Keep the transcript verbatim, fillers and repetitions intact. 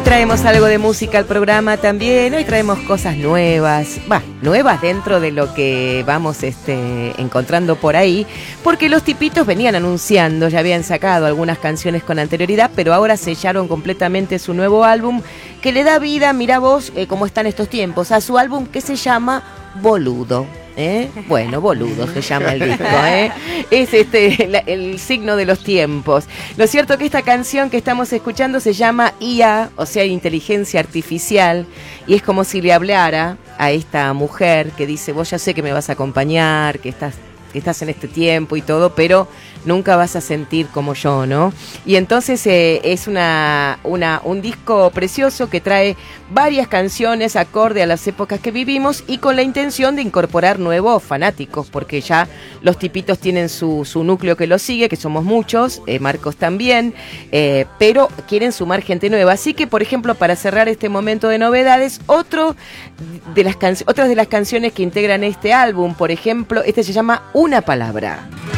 traemos algo de música al programa también. Hoy traemos cosas nuevas, bah, nuevas dentro de lo que vamos este, encontrando por ahí, porque los tipitos venían anunciando, ya habían sacado algunas canciones con anterioridad, pero ahora sellaron completamente su nuevo álbum que le da vida, mirá vos eh, cómo están estos tiempos, a su álbum que se llama Boludo. ¿Eh? Bueno, Boludo se llama el disco, ¿eh? Es este la, el signo de los tiempos. Lo cierto que esta canción que estamos escuchando se llama I A, o sea, Inteligencia Artificial, y es como si le hablara a esta mujer que dice, vos ya sé que me vas a acompañar, que estás, que estás en este tiempo y todo, pero nunca vas a sentir como yo, ¿no? Y entonces eh, es una, una, un disco precioso que trae varias canciones acorde a las épocas que vivimos y con la intención de incorporar nuevos fanáticos, porque ya los tipitos tienen su, su núcleo que los sigue, que somos muchos, eh, Marcos también, eh, pero quieren sumar gente nueva. Así que, por ejemplo, para cerrar este momento de novedades, otro de las can- otras de las canciones que integran este álbum, por ejemplo, este se llama Una Palabra.